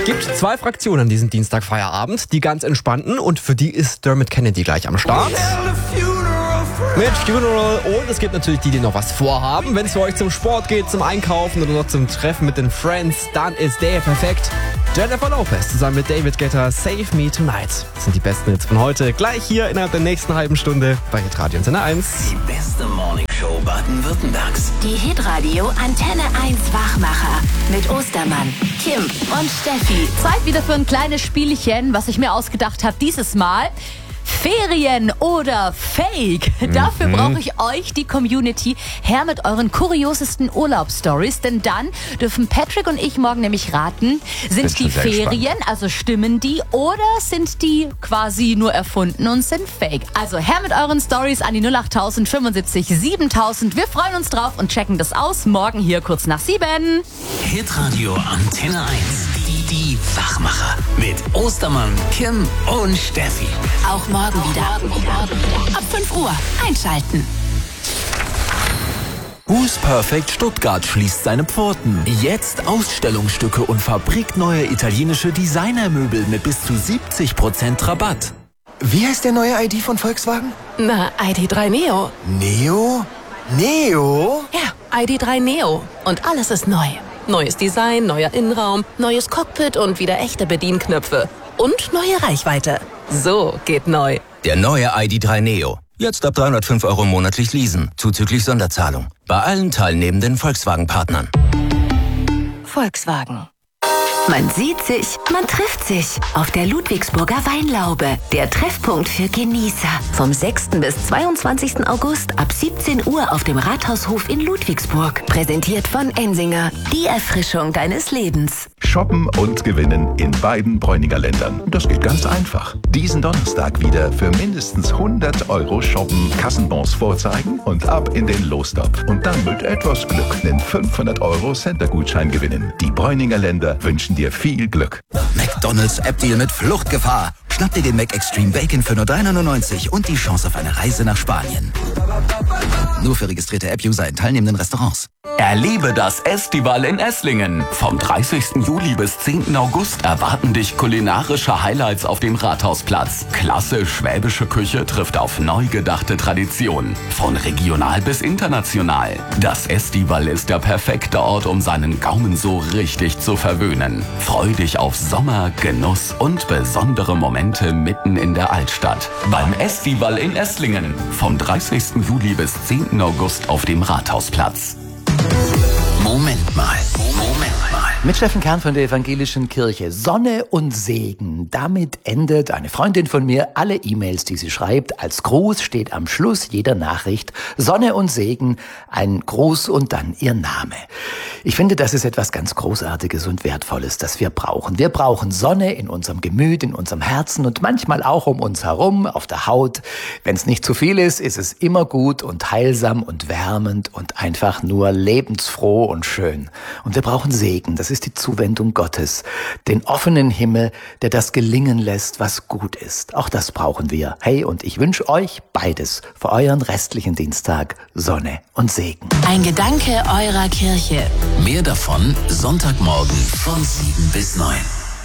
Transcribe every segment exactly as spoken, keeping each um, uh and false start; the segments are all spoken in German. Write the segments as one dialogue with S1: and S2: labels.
S1: gibt zwei Fraktionen an diesem Dienstagfeierabend, die ganz entspannten, und für die ist Dermot Kennedy gleich am Start. Mit Funeral. Und es gibt natürlich die, die noch was vorhaben. Wenn es für euch zum Sport geht, zum Einkaufen oder noch zum Treffen mit den Friends, dann ist der perfekt. Jennifer Lopez zusammen mit David Guetta, Save Me Tonight. Das sind die besten Hits von heute. Gleich hier innerhalb der nächsten halben Stunde bei Hitradio Antenne eins.
S2: Die beste Morningshow Baden-Württembergs.
S3: Die Hitradio Antenne eins Wachmacher mit Ostermann, Kim und Steffi.
S4: Zeit wieder für ein kleines Spielchen, was ich mir ausgedacht habe dieses Mal. Ferien oder Fake? Dafür
S1: Mhm.
S4: brauche ich euch, die Community, her mit euren kuriosesten Urlaubsstories. Denn dann dürfen Patrick und ich morgen nämlich raten, sind
S1: Bin
S4: die
S1: schon sehr
S4: Ferien,
S1: gespannt.
S4: also stimmen die, oder sind die quasi nur erfunden und sind Fake? Also her mit euren Stories an die null acht tausend fünfundsiebzig siebentausend. Wir freuen uns drauf und checken das aus. Morgen hier kurz nach sieben.
S2: Hitradio Antenne eins. Die, die Wachmacher. Mit Ostermann, Kim und Steffi.
S3: Auch morgen wieder. Ab fünf Uhr einschalten.
S5: Who's Perfect Stuttgart schließt seine Pforten. Jetzt Ausstellungsstücke und fabrikneue italienische Designermöbel mit bis zu siebzig Prozent Rabatt.
S6: Wie heißt der neue I D von Volkswagen?
S7: Na, I D drei Neo.
S6: Neo? Neo?
S7: Ja, I D drei Neo. Und alles ist neu. Neues Design, neuer Innenraum, neues Cockpit und wieder echte Bedienknöpfe. Und neue Reichweite. So geht neu.
S8: Der neue I D drei Neo. Jetzt ab dreihundertfünf Euro monatlich leasen, zuzüglich Sonderzahlung. Bei allen teilnehmenden Volkswagen-Partnern.
S3: Volkswagen. Man sieht sich, man trifft sich auf der Ludwigsburger Weinlaube. Der Treffpunkt für Genießer. Vom sechsten bis zweiundzwanzigsten August ab siebzehn Uhr auf dem Rathaushof in Ludwigsburg. Präsentiert von Ensinger. Die Erfrischung deines Lebens.
S9: Shoppen und gewinnen in beiden Bräuninger Ländern. Das geht ganz einfach. Diesen Donnerstag wieder für mindestens hundert Euro shoppen, Kassenbons vorzeigen und ab in den Lostopf. Und dann mit etwas Glück einen fünfhundert Euro Center-Gutschein gewinnen. Die Bräuninger Länder wünschen dir viel Glück.
S8: McDonald's App-Deal mit Fluchtgefahr. Schnapp dir den Mac Extreme Bacon für nur drei neunundneunzig und die Chance auf eine Reise nach Spanien. Nur für registrierte App-User in teilnehmenden Restaurants.
S5: Erlebe das Estival in Esslingen. Vom dreißigsten Juli bis zehnten August erwarten dich kulinarische Highlights auf dem Rathausplatz. Klasse schwäbische Küche trifft auf neu gedachte Traditionen. Von regional bis international. Das Estival ist der perfekte Ort, um seinen Gaumen so richtig zu verwöhnen. Freu dich auf Sommer, Genuss und besondere Momente mitten in der Altstadt. Beim Estival in Esslingen. Vom dreißigsten Juli bis zehnten August auf dem Rathausplatz.
S2: Moment mal. Moment mal.
S10: Mit Steffen Kern von der Evangelischen Kirche. Sonne und Segen. Damit endet eine Freundin von mir alle E-Mails, die sie schreibt. Als Gruß steht am Schluss jeder Nachricht Sonne und Segen, ein Gruß und dann ihr Name. Ich finde, das ist etwas ganz Großartiges und Wertvolles, das wir brauchen. Wir brauchen Sonne in unserem Gemüt, in unserem Herzen und manchmal auch um uns herum, auf der Haut. Wenn es nicht zu viel ist, ist es immer gut und heilsam und wärmend und einfach nur lebensfroh und schön. Und wir brauchen Segen. Das ist die Zuwendung Gottes. Den offenen Himmel, der das gelingen lässt, was gut ist. Auch das brauchen wir. Hey, und ich wünsche euch beides für euren restlichen Dienstag. Sonne und Segen.
S3: Ein Gedanke eurer Kirche.
S2: Mehr davon Sonntagmorgen von sieben bis neun.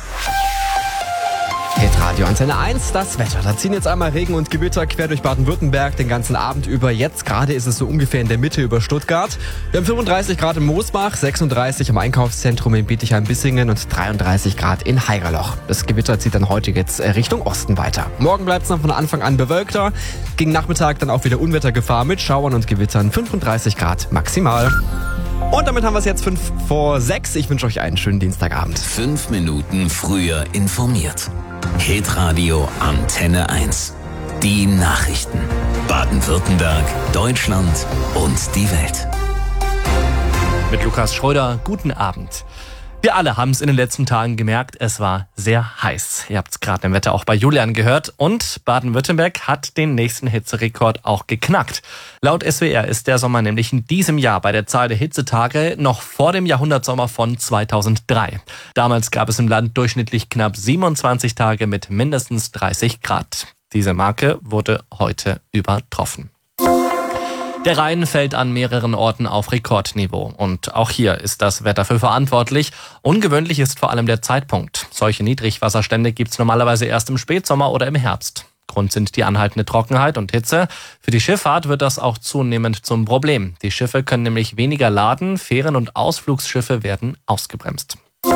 S1: Hitradio Antenne eins, das Wetter. Da ziehen jetzt einmal Regen und Gewitter quer durch Baden-Württemberg den ganzen Abend über. Jetzt gerade ist es so ungefähr in der Mitte über Stuttgart. Wir haben fünfunddreißig Grad in Moosbach, sechsunddreißig im Einkaufszentrum in Bietigheim-Bissingen und dreiunddreißig Grad in Haigerloch. Das Gewitter zieht dann heute jetzt Richtung Osten weiter. Morgen bleibt es dann von Anfang an bewölkter. Gegen Nachmittag dann auch wieder Unwettergefahr mit Schauern und Gewittern. fünfunddreißig Grad maximal. Und damit haben wir es jetzt fünf vor sechs. Ich wünsche euch einen schönen Dienstagabend.
S2: Fünf Minuten früher informiert. Hitradio Antenne eins. Die Nachrichten. Baden-Württemberg, Deutschland und die Welt.
S11: Mit Lukas Schröder, guten Abend. Wir alle haben es in den letzten Tagen gemerkt, es war sehr heiß. Ihr habt es gerade im Wetter auch bei Julian gehört. Und Baden-Württemberg hat den nächsten Hitzerekord auch geknackt. Laut S W R ist der Sommer nämlich in diesem Jahr bei der Zahl der Hitzetage noch vor dem Jahrhundertsommer von zweitausenddrei. Damals gab es im Land durchschnittlich knapp siebenundzwanzig Tage mit mindestens dreißig Grad. Diese Marke wurde heute übertroffen. Der Rhein fällt an mehreren Orten auf Rekordniveau. Und auch hier ist das Wetter für verantwortlich. Ungewöhnlich ist vor allem der Zeitpunkt. Solche Niedrigwasserstände gibt es normalerweise erst im Spätsommer oder im Herbst. Grund sind die anhaltende Trockenheit und Hitze. Für die Schifffahrt wird das auch zunehmend zum Problem. Die Schiffe können nämlich weniger laden, Fähren und Ausflugsschiffe werden ausgebremst.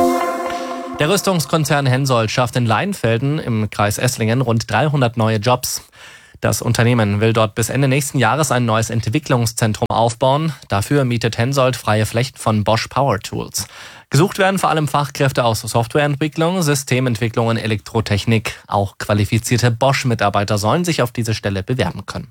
S11: Der Rüstungskonzern Hensoldt schafft in Leinfelden im Kreis Esslingen rund dreihundert neue Jobs. Das Unternehmen will dort bis Ende nächsten Jahres ein neues Entwicklungszentrum aufbauen. Dafür mietet Hensoldt freie Flächen von Bosch Power Tools. Gesucht werden vor allem Fachkräfte aus Softwareentwicklung, Systementwicklung und Elektrotechnik. Auch qualifizierte Bosch-Mitarbeiter sollen sich auf diese Stelle bewerben können.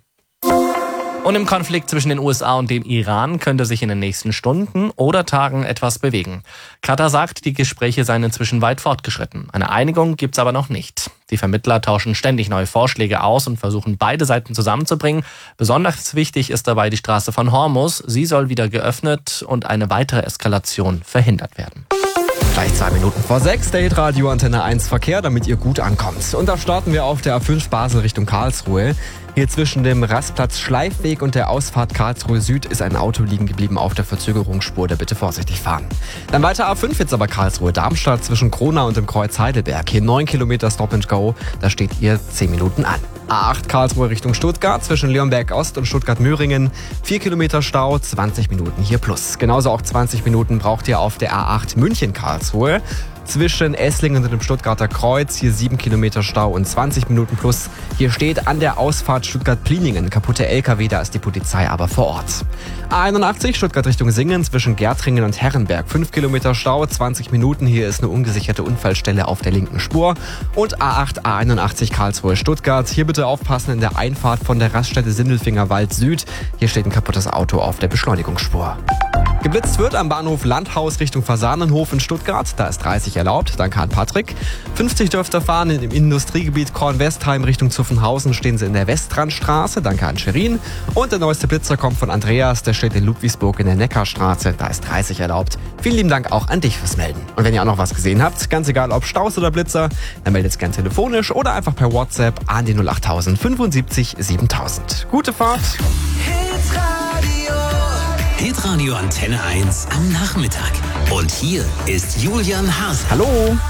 S11: Und im Konflikt zwischen den U S A und dem Iran könnte sich in den nächsten Stunden oder Tagen etwas bewegen. Katar sagt, die Gespräche seien inzwischen weit fortgeschritten. Eine Einigung gibt's aber noch nicht. Die Vermittler tauschen ständig neue Vorschläge aus und versuchen, beide Seiten zusammenzubringen. Besonders wichtig ist dabei die Straße von Hormuz. Sie soll wieder geöffnet und eine weitere Eskalation verhindert werden.
S1: Gleich zwei Minuten vor sechs, der Hitradio Antenne eins Verkehr, damit ihr gut ankommt. Und da starten wir auf der A fünf Basel Richtung Karlsruhe. Hier zwischen dem Rastplatz Schleifweg und der Ausfahrt Karlsruhe Süd ist ein Auto liegen geblieben auf der Verzögerungsspur, da bitte vorsichtig fahren. Dann weiter A fünf, jetzt aber Karlsruhe Darmstadt zwischen Kronau und dem Kreuz Heidelberg. Hier neun Kilometer Stop and Go, da steht ihr zehn Minuten an. A acht Karlsruhe Richtung Stuttgart zwischen Leonberg Ost und Stuttgart-Möhringen. vier Kilometer Stau, zwanzig Minuten hier plus. Genauso auch zwanzig Minuten braucht ihr auf der A acht München-Karlsruhe. Zwischen Esslingen und dem Stuttgarter Kreuz, hier sieben Kilometer Stau und zwanzig Minuten plus. Hier steht an der Ausfahrt Stuttgart-Pliningen kaputte L K W, da ist die Polizei aber vor Ort. A einundachtzig Stuttgart Richtung Singen zwischen Gärtringen und Herrenberg, fünf Kilometer Stau, zwanzig Minuten. Hier ist eine ungesicherte Unfallstelle auf der linken Spur. Und A acht A einundachtzig Karlsruhe Stuttgart. Hier bitte aufpassen in der Einfahrt von der Raststätte Sindelfinger Wald Süd. Hier steht ein kaputtes Auto auf der Beschleunigungsspur. Geblitzt wird am Bahnhof Landhaus Richtung Fasanenhof in Stuttgart. Da ist dreißig erlaubt. Danke an Patrick. fünfzig dürft ihr fahren im Industriegebiet Kornwestheim Richtung Zuffenhausen. Stehen sie in der Westrandstraße. Danke an Scherin. Und der neueste Blitzer kommt von Andreas. Der steht in Ludwigsburg in der Neckarstraße. Da ist dreißig erlaubt. Vielen lieben Dank auch an dich fürs Melden. Und wenn ihr auch noch was gesehen habt, ganz egal ob Staus oder Blitzer, dann meldet es gern telefonisch oder einfach per WhatsApp an die null acht null null fünfundsiebzig siebentausend. Gute Fahrt.
S2: Hitradio Antenne eins am Nachmittag. Und hier ist Julian Haas.
S1: Hallo.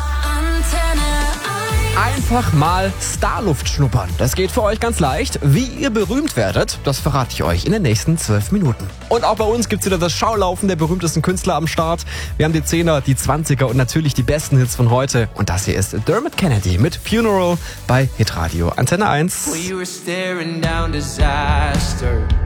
S1: Einfach mal Starluft schnuppern. Das geht für euch ganz leicht. Wie ihr berühmt werdet, das verrate ich euch in den nächsten zwölf Minuten. Und auch bei uns gibt's wieder das Schaulaufen der berühmtesten Künstler am Start. Wir haben die Zehner, die Zwanziger und natürlich die besten Hits von heute. Und das hier ist Dermot Kennedy mit Funeral bei Hitradio Antenne eins.
S12: We were staring down disaster.